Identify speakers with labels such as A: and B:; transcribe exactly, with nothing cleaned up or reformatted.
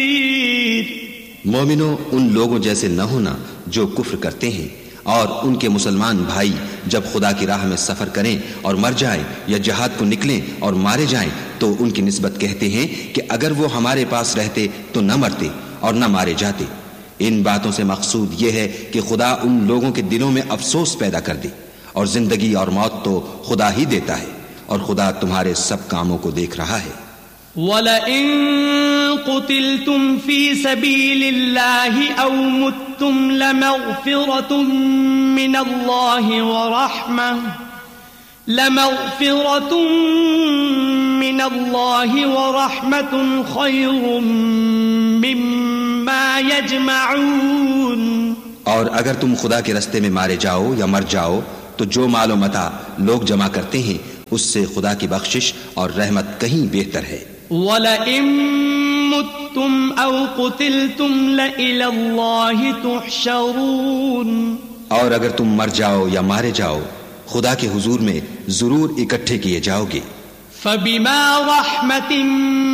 A: مومنوں، ان لوگوں جیسے نہ ہونا جو کفر کرتے ہیں، اور ان کے مسلمان بھائی جب خدا کی راہ میں سفر کریں اور مر جائیں یا جہاد کو نکلیں اور مارے جائیں تو ان کی نسبت کہتے ہیں کہ اگر وہ ہمارے پاس رہتے تو نہ مرتے اور نہ مارے جاتے۔ ان باتوں سے مقصود یہ ہے کہ خدا ان لوگوں کے دلوں میں افسوس پیدا کر دے، اور زندگی اور موت تو خدا ہی دیتا ہے، اور خدا تمہارے سب کاموں کو دیکھ رہا ہے۔
B: وَلَئِن قُتِلْتُمْ فِي سَبِيلِ اللَّهِ أَوْ مُتْتُمْ لَمَغْفِرَةٌ مِّنَ اللَّهِ وَرَحْمَةٌ لَمَغْفِرَةٌ مِّنَ اللَّهِ وَرَحْمَةٌ خَيْرٌ مِّمَّا يَجْمَعُونَ۔
A: اور اگر تم خدا کے رستے میں مارے جاؤ یا مر جاؤ تو جو مال و متاع لوگ جمع کرتے ہیں اس سے خدا کی بخشش اور رحمت کہیں بہتر ہے۔
B: وَلَئِن مُتُّمْ أَوْ قُتِلْتُمْ لَإِلَى اللَّهِ تُحْشَرُونَ۔
A: اور اگر تم مر جاؤ یا مارے جاؤ خدا کے حضور میں ضرور اکٹھے کیے جاؤ گے۔
B: فَبِمَا رَحْمَةٍ